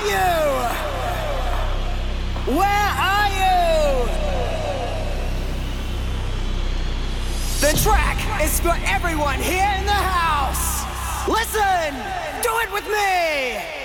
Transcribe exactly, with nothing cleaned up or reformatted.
you? Where are you? The track is for everyone here in the house. Listen, do it with me.